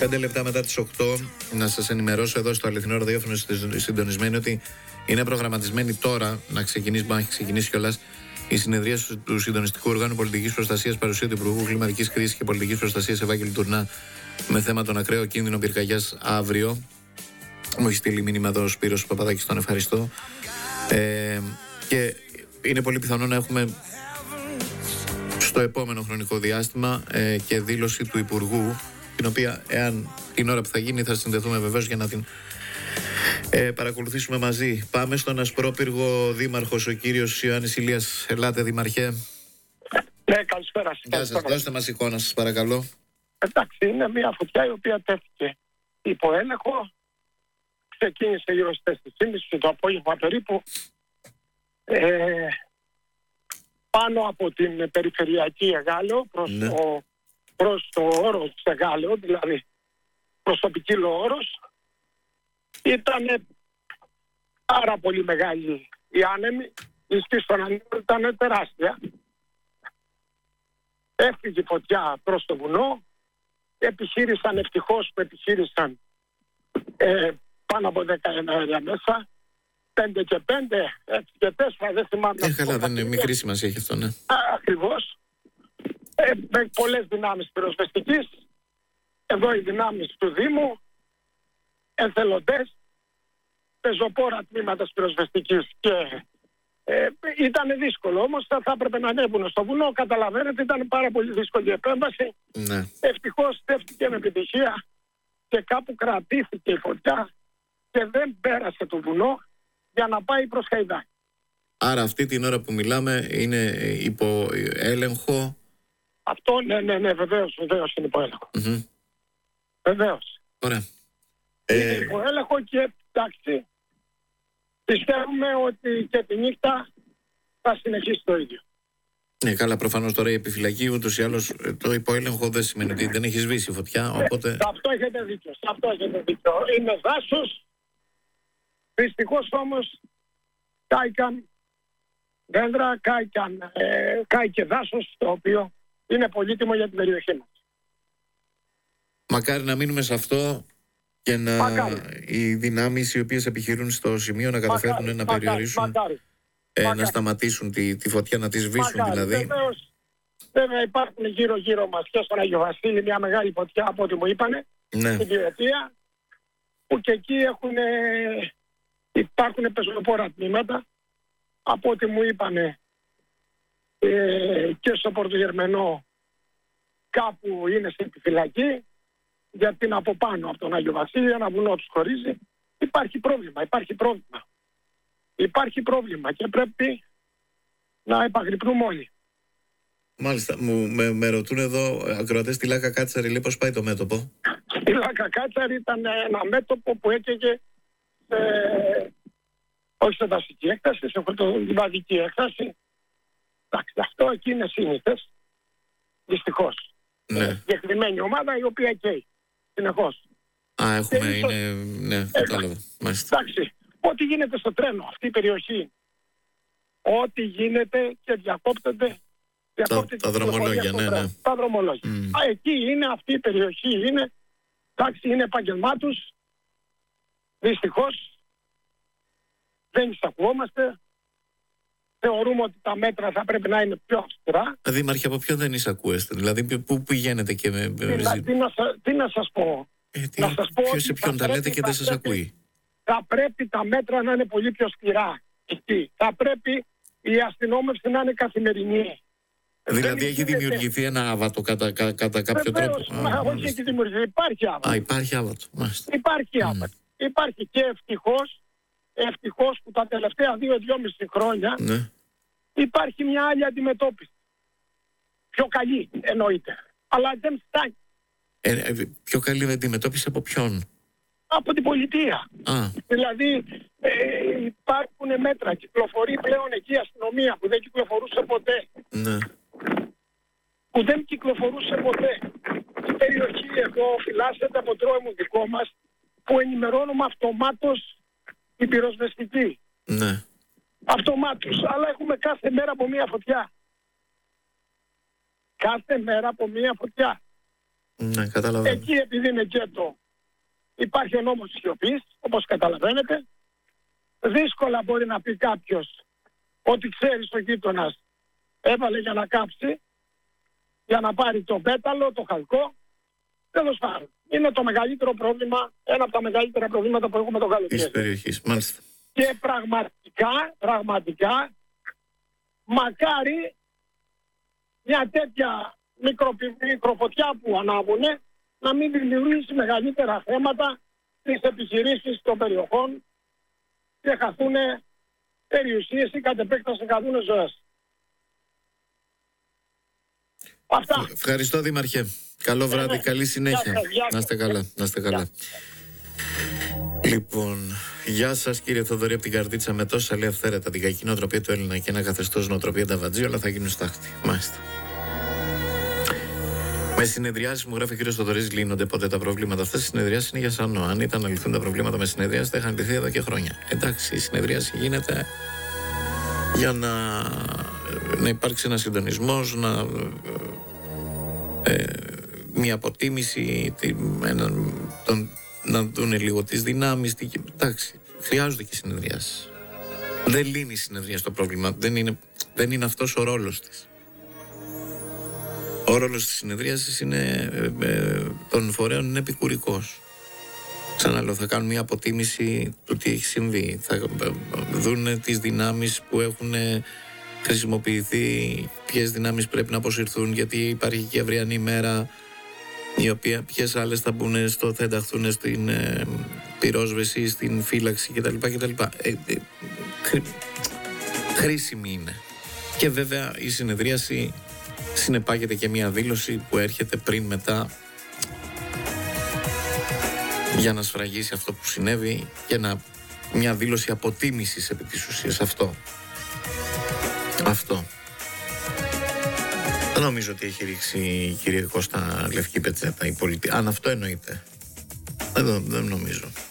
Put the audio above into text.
5 λεπτά μετά τις 8, να σας ενημερώσω εδώ στο αληθινό ραδιόφωνο συντονισμένοι ότι είναι προγραμματισμένη τώρα να ξεκινήσει, έχει ξεκινήσει κιόλας, η συνεδρία του Συντονιστικού Οργάνου Πολιτικής Προστασίας, παρουσία του Υπουργού Κλιματικής Κρίσης και Πολιτικής Προστασίας Ευάγγελη Τουρνά, με θέμα τον ακραίο κίνδυνο πυρκαγιάς αύριο. Μου έχει στείλει μήνυμα εδώ ο Σπύρος Παπαδάκης, τον ευχαριστώ. Και είναι πολύ πιθανό να έχουμε στο επόμενο χρονικό διάστημα και δήλωση του Υπουργού, την οποία, εάν την ώρα που θα γίνει, θα συνδεθούμε βεβαίως για να την παρακολουθήσουμε μαζί. Πάμε στον Ασπρόπυργο Δήμαρχος, ο κύριος Ιωάννης Ηλίας. Ελάτε, Δήμαρχε. Ναι, καλησπέρα. Γεια σας, δώστε μας εικόνα σας παρακαλώ. Εντάξει, είναι μια φωτιά η οποία τέθηκε υπό έλεγχο. Ξεκίνησε γύρω στις 4:30 το απόγευμα περίπου. Πάνω από την περιφερειακή Εγάλεο προς το όρος της Εγάλεο, δηλαδή προς το ποικίλο όρος. Ήταν πάρα πολύ μεγάλη η άνεμη, η σκή στον ανέμο ήταν τεράστια. Έφυγε η φωτιά προς το βουνό, ευτυχώς που επιχείρησαν πάνω από 10 εναέρια μέσα, 5 και 5, 6 και 4, δεν θυμάμαι. Καλά, δεν είναι μικρή σημασία έχει αυτό, ναι. Ακριβώς. Με πολλές δυνάμεις πυροσβεστικής, εδώ οι δυνάμεις του Δήμου, εθελοντές, πεζοπόρα τμήματα πυροσβεστικής και ήταν δύσκολο, όμως θα έπρεπε να ανέβουν στο βουνό. Καταλαβαίνετε, ήταν πάρα πολύ δύσκολη η επέμβαση. Ναι. Ευτυχώς στέφτηκε με επιτυχία και κάπου κρατήθηκε η φωτιά και δεν πέρασε το βουνό για να πάει προς Χαϊδά. Άρα αυτή την ώρα που μιλάμε είναι υπό έλεγχο. Αυτό ναι, βεβαίως είναι υπό έλεγχο. Βεβαίως. Ωραία. Είναι υπό έλεγχο και εντάξει, πιστεύουμε ότι και τη νύχτα θα συνεχίσει το ίδιο. Ναι, καλά, προφανώς τώρα η επιφυλακή ούτως ή άλλως το υποέλεγχο δεν σημαίνει ότι δεν έχει σβήσει η φωτιά, οπότε... Σε αυτό έχετε δίκιο, είναι δάσος. Δυστυχώς όμως κάηκαν δέντρα, κάηκε δάσος, το οποίο είναι πολύτιμο για την περιοχή μας. Μακάρι να μείνουμε σε αυτό και να οι δυνάμεις οι οποίες επιχειρούν στο σημείο να καταφέρουν να περιορίσουν, να σταματήσουν τη φωτιά, να τη σβήσουν δηλαδή. Βέβαια υπάρχουν γύρω μας και στον Άγιο Βασίλη μια μεγάλη φωτιά από ό,τι μου είπανε, στην Κυριατεία, που και εκεί υπάρχουν πεζοπόρα τμήματα, από ό,τι μου είπανε, και στο Πορτογερμενό κάπου είναι στην επιφυλακή, γιατί είναι από πάνω από τον Άγιο Βασίλη, ένα βουνό τους χωρίζει. Υπάρχει πρόβλημα και πρέπει να επαγρυπνούμε όλοι. Μάλιστα, με ρωτούν εδώ ακροατές στη Λάκα Κάτσαρη, λέει, πώς πάει το μέτωπο? Η Λάκα Κάτσαρη ήταν ένα μέτωπο που έκαιγε όχι σε δασική έκταση, σε φωτοβαδική έκταση. Εντάξει, αυτό εκεί είναι σύνηθες, δυστυχώς. Ναι. Συγκεκριμένη ομάδα η οποία καίει συνεχώς. Ναι, κατάλαβα. Εντάξει, ό,τι γίνεται στο τρένο, αυτή η περιοχή, ό,τι γίνεται και διακόπτεται τα δρομολόγια, ναι. Τα δρομολόγια. Εκεί είναι, αυτή η περιοχή είναι, εντάξει, είναι επάγγελμά τους. Δυστυχώς δεν εισακουόμαστε. Θεωρούμε ότι τα μέτρα θα πρέπει να είναι πιο αυστηρά. Δήμαρχε, από ποιο δεν εισακούεστε? Δηλαδή, πού πηγαίνετε και με... Τι να σας πω? Ποιος σε ποιον τα λέτε και δεν σας ακούει? Θα πρέπει τα μέτρα να είναι πολύ πιο σκληρά εκεί. Θα πρέπει η αστυνόμευση να είναι καθημερινή. Δηλαδή έχει δημιουργηθεί ένα άβατο κατά κάποιο τρόπο? Όχι, έχει δημιουργηθεί. Υπάρχει άβατο. Υπάρχει άβατο. Υπάρχει άβατο. Υπάρχει και ευτυχώς που τα τελευταία 2-2,5 χρόνια υπάρχει μια άλλη αντιμετώπιση. Πιο καλή εννοείται. Αλλά δεν φτάνει. Πιο καλή αντιμετώπιση από ποιον? Από την πολιτεία. Δηλαδή υπάρχουν μέτρα. Κυκλοφορεί πλέον εκεί η αστυνομία που δεν κυκλοφορούσε ποτέ. Ναι. Που δεν κυκλοφορούσε ποτέ. Η περιοχή εδώ φυλάσσεται από τρόμο δικό μας που ενημερώνουμε αυτομάτως την πυροσβεστική. Ναι. Αυτομάτως. Αλλά έχουμε κάθε μέρα από μία φωτιά. Κάθε μέρα από μία φωτιά. Ναι, καταλαβαίνω. Εκεί, επειδή είναι γκέτο, υπάρχει ο νόμος της σιωπής, όπως καταλαβαίνετε. Δύσκολα μπορεί να πει κάποιος ότι ξέρει ο γείτονας έβαλε για να κάψει, για να πάρει το πέταλο, το χαλκό. Τέλος πάντων, είναι το μεγαλύτερο πρόβλημα, ένα από τα μεγαλύτερα προβλήματα που έχουμε το καλοκαίρι. Της περιοχής, μάλιστα. Και πραγματικά, μακάρι μια τέτοια μικροφωτιά που ανάβουνε να μην δημιουργήσει μεγαλύτερα θέματα στις επιχειρήσεις των περιοχών και χαθούν περιουσίες ή κατ' επέκταση χαθούν ζωές. Αυτά. Ευχαριστώ, Δήμαρχε. Καλό βράδυ, καλή συνέχεια. Να είστε καλά, να είστε καλά. Λοιπόν, γεια σας κύριε Θοδωρή από την Καρδίτσα. Με τόσα λέει αυθαίρετα την κακή νοοτροπία του Έλληνα και ένα καθεστώς νοοτροπία ταβατζή, όλα θα γίνουν στάχτη. Μάλιστα. Με συνεδριάσεις, μου γράφει ο κύριος Θοδωρής, λύνονται ποτέ τα προβλήματα. Αυτές οι συνεδριάσεις είναι για σανό. Αν ήταν να λυθούν τα προβλήματα με συνεδριάσεις, θα είχαν λυθεί εδώ και χρόνια. Εντάξει, η συνεδρίαση γίνεται για να υπάρξει ένας συντονισμός, μια αποτίμηση, να δουν λίγο τις δυνάμεις. Εντάξει, χρειάζονται και συνεδριάσεις. Δεν λύνει η συνεδρία στο πρόβλημα. Δεν είναι αυτός ο ρόλος της. Ο ρόλος της συνεδρίασης των φορέων είναι επικουρικός. Ξαναλέω, θα κάνουν μια αποτίμηση του τι έχει συμβεί. Θα δουν τις δυνάμεις που έχουν χρησιμοποιηθεί, ποιες δυνάμεις πρέπει να αποσυρθούν, γιατί υπάρχει και αυριανή ημέρα, ποιες άλλες θα ενταχθούν στην πυρόσβεση, στην φύλαξη κτλ. Χρήσιμη είναι. Και βέβαια η συνεδρίαση συνεπάγεται και μια δήλωση που έρχεται πριν μετά για να σφραγίσει αυτό που συνέβη και μια δήλωση αποτίμησης επί της ουσίας. Αυτό. Δεν νομίζω ότι έχει ρίξει, κύριε Κώστα, λευκή πετσέτα η πολιτεία. Αν αυτό εννοείται. Δεν νομίζω.